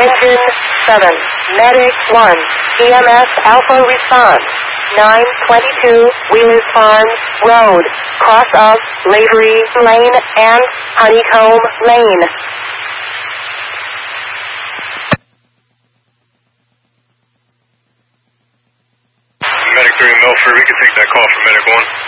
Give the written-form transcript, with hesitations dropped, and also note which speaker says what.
Speaker 1: Engine 7, Medic 1, EMS Alpha response. 922 Wheelers Farms Road, cross of Lavery Lane and Honeycomb Lane.
Speaker 2: Medic 3 Milford, we can take that call from Medic 1.